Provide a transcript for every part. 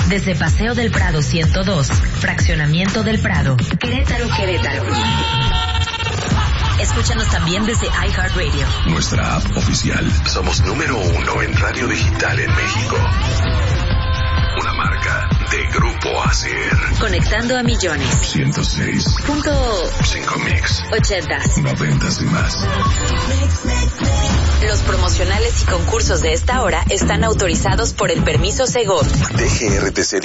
Desde Paseo del Prado 102, Fraccionamiento del Prado, Querétaro. Escúchanos también desde iHeartRadio. Nuestra app oficial. Somos número 1 en radio digital en México. Una marca de Grupo Asir. Conectando a millones. 106.5 mix. 80s. 90s y más. Los promocionales y concursos de esta hora están autorizados por el permiso Segov. DGRTC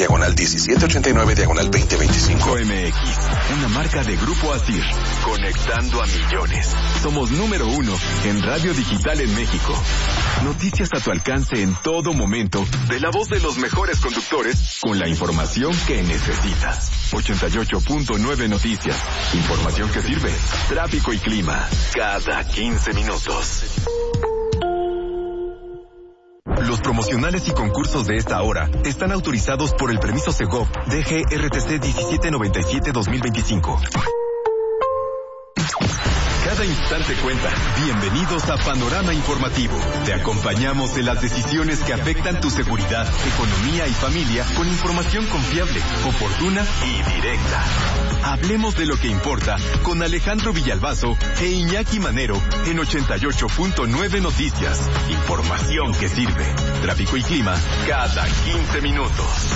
/1789/2025 MX, una marca de Grupo Asir. Conectando a millones. Somos número 1 en radio digital en México. Noticias a tu alcance en todo momento, de la voz de los mejores conductores, con la información que necesitas. 88.9 Noticias. Información que sirve. Tráfico y clima. Cada 15 minutos. Los promocionales y concursos de esta hora están autorizados por el permiso Segov DGRTC 1797-2025. Cada instante cuenta. Bienvenidos a Panorama Informativo. Te acompañamos en las decisiones que afectan tu seguridad, economía y familia con información confiable, oportuna y directa. Hablemos de lo que importa con Alejandro Villalbazo e Iñaki Manero en 88.9 Noticias. Información que sirve. Tráfico y clima cada 15 minutos.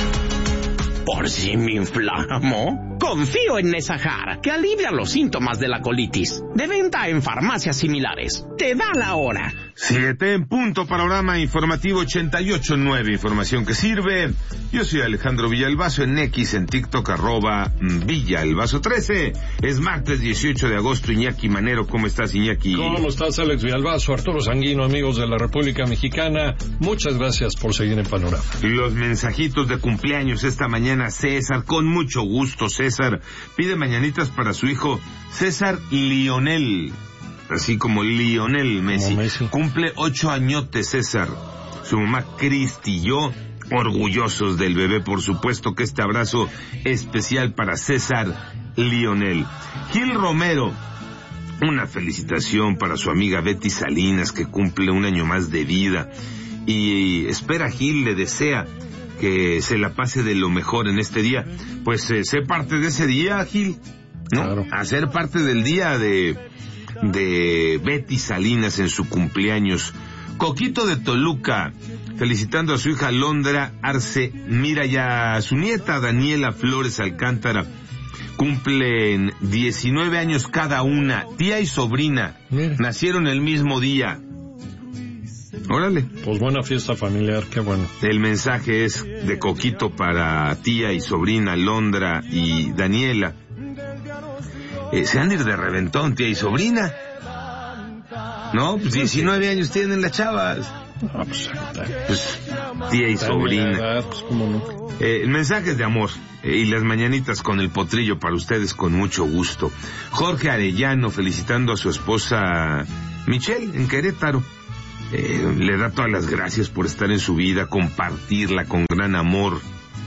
¿Por si me inflamo? Confío en Nesahar, que alivia los síntomas de la colitis. De venta en farmacias similares. Te da la hora. 7 en punto, Panorama Informativo 88.9, información que sirve. Yo soy Alejandro Villalbazo, en X, en TikTok, @Villalbazo13. Es martes 18 de agosto, Iñaki Manero. ¿Cómo estás, Iñaki? ¿Cómo estás, Alex Villalbazo? Arturo Sanguino, amigos de la República Mexicana. Muchas gracias por seguir en Panorama. Los mensajitos de cumpleaños esta mañana. César, con mucho gusto, César. Pide mañanitas para su hijo César Lionel. Así como Lionel Messi. Cumple 8 añotes, César. Su mamá Cristi y yo, orgullosos del bebé, por supuesto que este abrazo especial para César Lionel. Gil Romero, una felicitación para su amiga Betty Salinas, que cumple un año más de vida. Y espera, Gil, le desea que se la pase de lo mejor en este día. Pues sé parte de ese día, Gil, ¿no? Claro. Hacer parte del día de Betty Salinas en su cumpleaños. Coquito de Toluca, felicitando a su hija Londra Arce Mira y a su nieta Daniela Flores Alcántara. Cumplen 19 años cada una, tía y sobrina. Mira. Nacieron el mismo día. Órale. Pues buena fiesta familiar, qué bueno. El mensaje es de Coquito para tía y sobrina Londra y Daniela. Se han de ir de reventón, tía y sobrina. No, pues 19 años tienen las chavas. Pues tía y sobrina. Edad, pues cómo no. El mensaje es de amor y las mañanitas con el potrillo para ustedes con mucho gusto. Jorge Arellano felicitando a su esposa Michelle en Querétaro. Le da todas las gracias por estar en su vida, compartirla con gran amor.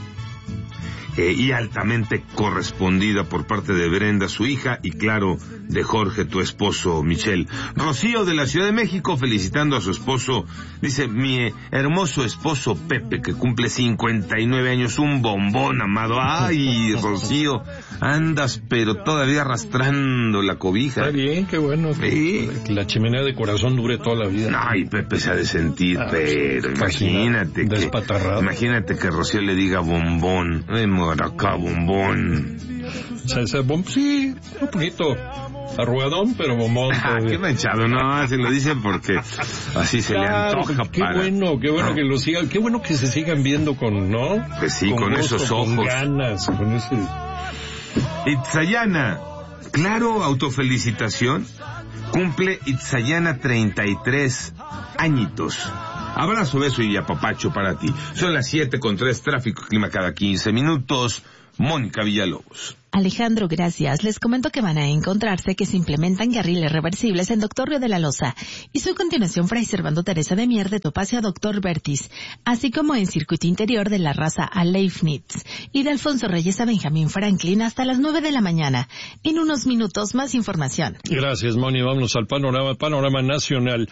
Y altamente correspondida por parte de Brenda, su hija, y claro, de Jorge, tu esposo, Michelle. Rocío de la Ciudad de México felicitando a su esposo, dice, mi hermoso esposo Pepe, que cumple 59 años, un bombón, amado. Ay, Rocío, andas pero todavía arrastrando la cobija. Está bien, qué bueno. Sí. Que la chimenea de corazón dure toda la vida. Ay, Pepe se ha de sentir, pero imagínate imagínate que Rocío le diga bombón. Acá, bombón. Sí, un poquito arrugadón, pero bombón. Qué manchado, no, se lo dicen porque así se le antoja. Qué bueno que lo sigan, qué bueno que se sigan viendo con, ¿no? Pues sí, con gusto, esos ojos. Con ganas, con ese... Itzayana, claro, autofelicitación. Cumple Itzayana 33 añitos. Abrazo, beso y apapacho para ti. Son las 7:03, tráfico y clima cada 15 minutos. Mónica Villalobos. Alejandro, gracias. Les comento que van a encontrarse que se implementan carriles reversibles en Doctor Río de la Loza y su continuación Fray Servando Teresa de Mier de Topacio a Doctor Vertis, así como en circuito interior de la Raza a Leibniz y de Alfonso Reyes a Benjamín Franklin hasta las 9 de la mañana. En unos minutos más información. Gracias, Moni. Vámonos al panorama nacional.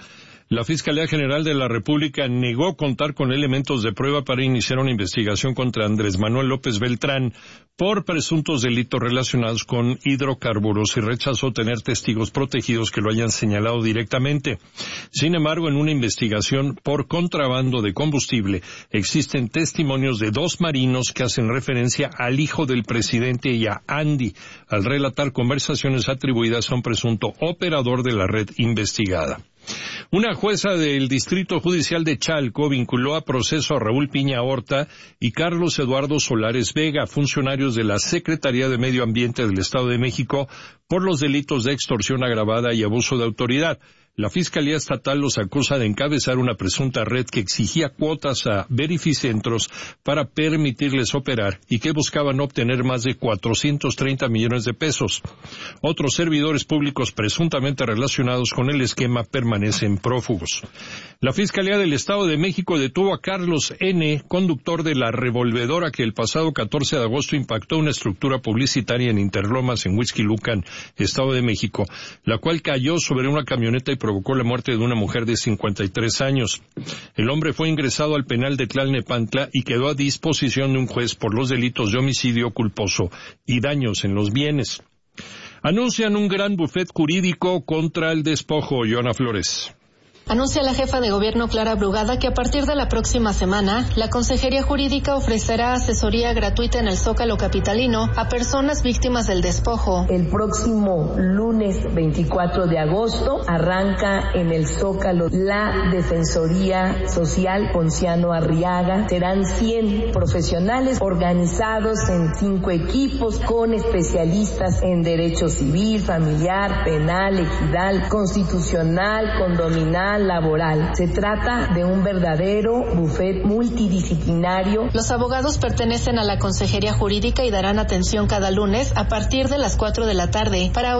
La Fiscalía General de la República negó contar con elementos de prueba para iniciar una investigación contra Andrés Manuel López Beltrán por presuntos delitos relacionados con hidrocarburos y rechazó tener testigos protegidos que lo hayan señalado directamente. Sin embargo, en una investigación por contrabando de combustible existen testimonios de 2 marinos que hacen referencia al hijo del presidente y a Andy, al relatar conversaciones atribuidas a un presunto operador de la red investigada. Una jueza del Distrito Judicial de Chalco vinculó a proceso a Raúl Piña Horta y Carlos Eduardo Solares Vega, funcionarios de la Secretaría de Medio Ambiente del Estado de México, por los delitos de extorsión agravada y abuso de autoridad. La Fiscalía Estatal los acusa de encabezar una presunta red que exigía cuotas a verificentros para permitirles operar y que buscaban obtener más de 430 millones de pesos. Otros servidores públicos presuntamente relacionados con el esquema permanecen prófugos. La Fiscalía del Estado de México detuvo a Carlos N., conductor de la revolvedora que el pasado 14 de agosto impactó una estructura publicitaria en Interlomas, en Huixquilucan, Estado de México, la cual cayó sobre una camioneta y provocó la muerte de una mujer de 53 años. El hombre fue ingresado al penal de Tlalnepantla y quedó a disposición de un juez por los delitos de homicidio culposo y daños en los bienes. Anuncian un gran bufet jurídico contra el despojo. Joana Flores. Anuncia la jefa de gobierno Clara Brugada que a partir de la próxima semana, la Consejería Jurídica ofrecerá asesoría gratuita en el Zócalo capitalino a personas víctimas del despojo. El próximo lunes 24 de agosto arranca en el Zócalo la Defensoría Social Ponciano Arriaga. Serán 100 profesionales organizados en 5 equipos con especialistas en derecho civil, familiar, penal, ejidal, constitucional, condominal, laboral. Se trata de un verdadero bufet multidisciplinario. Los abogados pertenecen a la Consejería Jurídica y darán atención cada lunes a partir de las 4 de la tarde. Para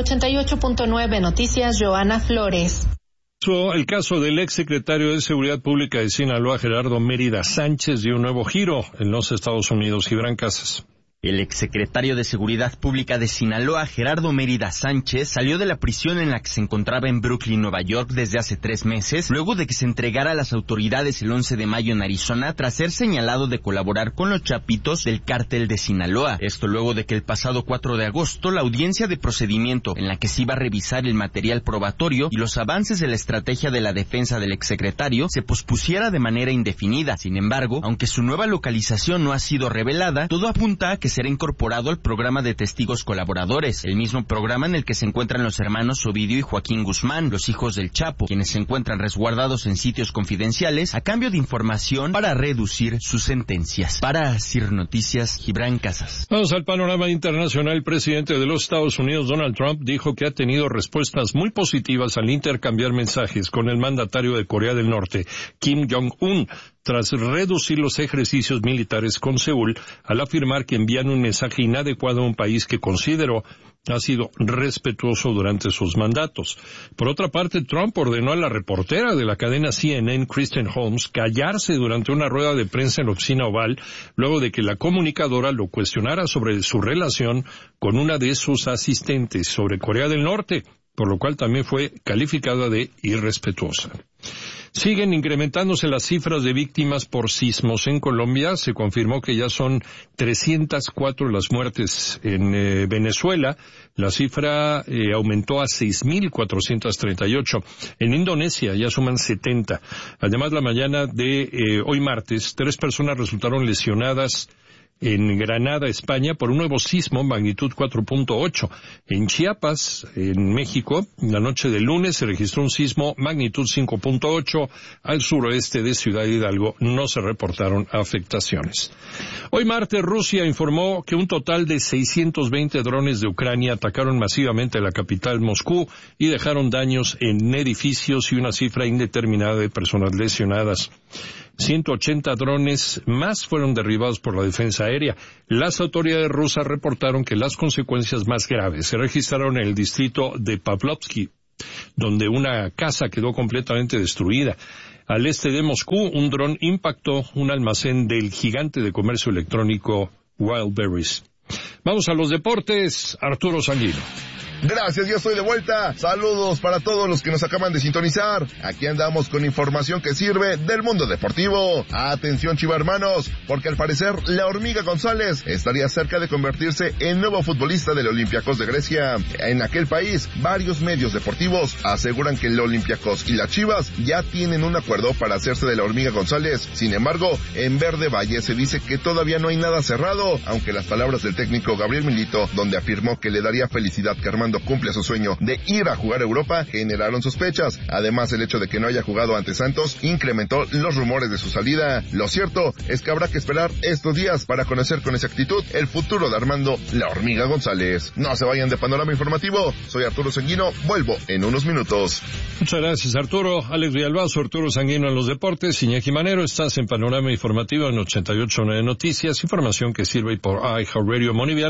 88.9 Noticias, Joana Flores. El caso del exsecretario de Seguridad Pública de Sinaloa, Gerardo Mérida Sánchez, dio un nuevo giro en los Estados Unidos. Gibran Casas. El exsecretario de Seguridad Pública de Sinaloa, Gerardo Mérida Sánchez, salió de la prisión en la que se encontraba en Brooklyn, Nueva York, desde hace 3 meses, luego de que se entregara a las autoridades el 11 de mayo en Arizona, tras ser señalado de colaborar con los chapitos del cártel de Sinaloa. Esto luego de que el pasado 4 de agosto, la audiencia de procedimiento en la que se iba a revisar el material probatorio y los avances de la estrategia de la defensa del exsecretario se pospusiera de manera indefinida. Sin embargo, aunque su nueva localización no ha sido revelada, todo apunta a que será incorporado al programa de testigos colaboradores, el mismo programa en el que se encuentran los hermanos Ovidio y Joaquín Guzmán, los hijos del Chapo, quienes se encuentran resguardados en sitios confidenciales a cambio de información para reducir sus sentencias. Para CIR Noticias, Gibran Casas. Vamos al panorama internacional. El presidente de los Estados Unidos, Donald Trump, dijo que ha tenido respuestas muy positivas al intercambiar mensajes con el mandatario de Corea del Norte, Kim Jong-un, tras reducir los ejercicios militares con Seúl, al afirmar que envían un mensaje inadecuado a un país que consideró ha sido respetuoso durante sus mandatos. Por otra parte, Trump ordenó a la reportera de la cadena CNN, Kristen Holmes, callarse durante una rueda de prensa en la oficina Oval, luego de que la comunicadora lo cuestionara sobre su relación con una de sus asistentes sobre Corea del Norte, por lo cual también fue calificada de irrespetuosa. Siguen incrementándose las cifras de víctimas por sismos en Colombia. Se confirmó que ya son 304 las muertes en Venezuela. La cifra aumentó a 6.438. En Indonesia ya suman 70. Además, la mañana de hoy martes, 3 personas resultaron lesionadas en Granada, España, por un nuevo sismo magnitud 4.8. En Chiapas, en México, la noche del lunes se registró un sismo magnitud 5.8. Al suroeste de Ciudad Hidalgo no se reportaron afectaciones. Hoy martes, Rusia informó que un total de 620 drones de Ucrania atacaron masivamente la capital, Moscú, y dejaron daños en edificios y una cifra indeterminada de personas lesionadas. 180 drones más fueron derribados por la defensa aérea. Las autoridades rusas reportaron que las consecuencias más graves se registraron en el distrito de Pavlovsky, donde una casa quedó completamente destruida. Al este de Moscú, un dron impactó un almacén del gigante de comercio electrónico Wildberries. Vamos a los deportes. Arturo Sanguino. Gracias, ya estoy de vuelta. Saludos para todos los que nos acaban de sintonizar. Aquí andamos con información que sirve del mundo deportivo. Atención, Chiva hermanos, porque al parecer la Hormiga González estaría cerca de convertirse en nuevo futbolista del Olympiacos de Grecia. En aquel país, varios medios deportivos aseguran que el Olympiacos y las Chivas ya tienen un acuerdo para hacerse de la Hormiga González. Sin embargo, en Verde Valle se dice que todavía no hay nada cerrado, aunque las palabras del técnico Gabriel Milito, donde afirmó que le daría felicidad que Armando cumpla su sueño de ir a jugar a Europa, generaron sospechas. Además, el hecho de que no haya jugado ante Santos incrementó los rumores de su salida. Lo cierto es que habrá que esperar estos días para conocer con exactitud el futuro de Armando la Hormiga González. No se vayan de Panorama Informativo. Soy Arturo Sanguino. Vuelvo en unos minutos. Muchas gracias, Arturo. Alex Villalbazo, Arturo Sanguino en los deportes. Iñaki Manero, estás en Panorama Informativo en 88.9 Noticias. Información que sirve por iHeartRadio Monivial.